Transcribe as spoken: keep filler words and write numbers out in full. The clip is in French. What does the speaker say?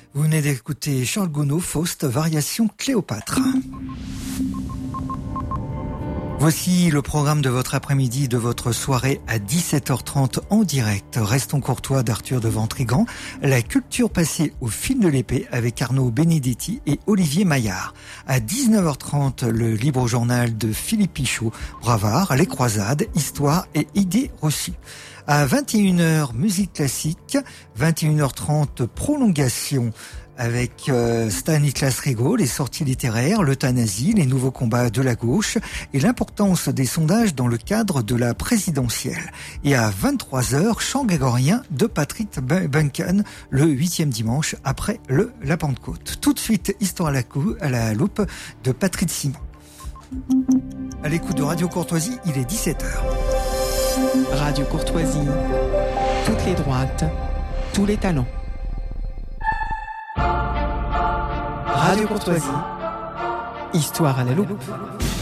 Vous venez d'écouter Charles Gounod, Faust, variation Cléopâtre. Voici le programme de votre après-midi, de votre soirée à dix-sept heures trente en direct. Restons courtois d'Arthur de Ventrigan. La culture passée au fil de l'épée avec Arnaud Benedetti et Olivier Maillard. À dix-neuf heures trente, le libre journal de Philippe Pichot. Bravard, les croisades, histoire et idées reçues. À vingt et une heures, musique classique. vingt et une heures trente, prolongation avec euh, Stanislas Rigaud, les sorties littéraires, l'euthanasie, les nouveaux combats de la gauche et l'importance des sondages dans le cadre de la présidentielle. Et à vingt-trois heures, chant grégorien de Patrick Buncan, le huitième dimanche après le la Pentecôte. Tout de suite, histoire à la, cou- à la loupe de Patrick Simon. À l'écoute de Radio Courtoisie, il est dix-sept heures. Radio Courtoisie, toutes les droites, tous les talents. Radio Courtoisie, histoire à la loupe.